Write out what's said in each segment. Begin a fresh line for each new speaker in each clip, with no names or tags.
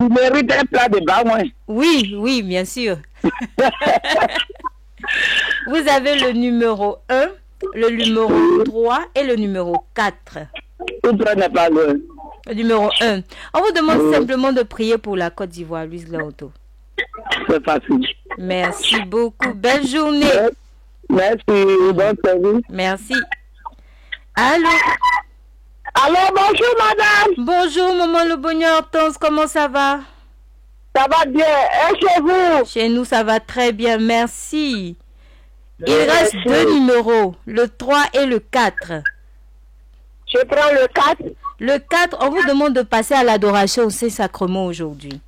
tu mérites un plat de bas, moi.
Oui, bien sûr. Vous avez le numéro 1, le numéro 3 et le numéro 4.
Tout ça n'est pas loin.
Le numéro 1. On vous demande simplement de prier pour la Côte d'Ivoire, Louise Laoto.
C'est facile.
Merci beaucoup. Belle journée.
Merci. Bonne service.
Merci. Allô?
Allô, bonjour, madame.
Bonjour, maman Le Bonheur Hortense. Comment ça va?
Ça va bien. Et chez vous?
Chez nous, ça va très bien. Merci. Il reste 2 numéros, le 3 et le 4.
Je prends le 4.
Le 4, on vous demande de passer à l'adoration au Saint-Sacrement aujourd'hui.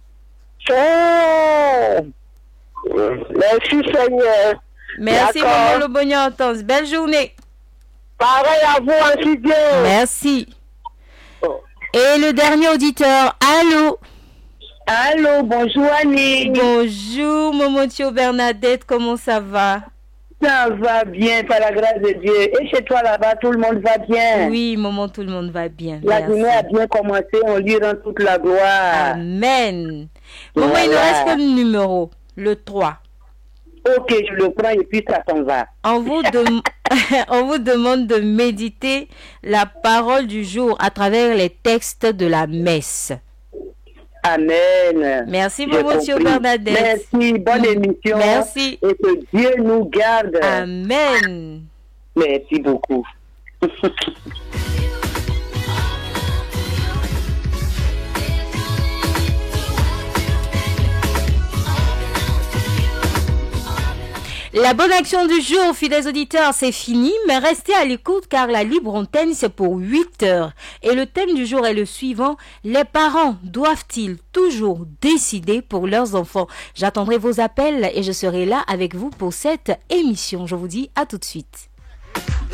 Oh. Merci, Seigneur.
Merci, maman Le Bonheur Hortense. Belle journée.
Pareil à vous, ainsi Dieu.
Merci. Et le dernier auditeur, allô?
Allô, bonjour Annie.
Bonjour, maman Thio Bernadette, comment ça va?
Ça va bien, par la grâce de Dieu. Et chez toi là-bas, tout le monde va bien?
Oui, maman, tout le monde va bien.
La journée a bien commencé, on lui rend toute la gloire.
Amen. Maman,
Voilà.
il ne reste que le numéro, le 3.
Ok, je le prends et puis ça s'en va.
On vous demande de méditer la parole du jour à travers les textes de la messe.
Amen.
Merci, maman Thio Bernadette.
Merci, bonne émission.
Merci.
Et que Dieu nous garde.
Amen.
Merci beaucoup.
La bonne action du jour, fidèles auditeurs, c'est fini, mais restez à l'écoute car la libre antenne, c'est pour 8 heures. Et le thème du jour est le suivant: les parents doivent-ils toujours décider pour leurs enfants? J'attendrai vos appels et je serai là avec vous pour cette émission. Je vous dis à tout de suite.